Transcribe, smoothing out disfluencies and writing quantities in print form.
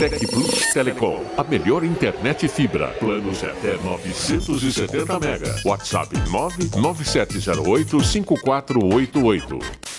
Tec Plus Telecom, a melhor internet fibra. Planos até 970 mega. WhatsApp 997085488.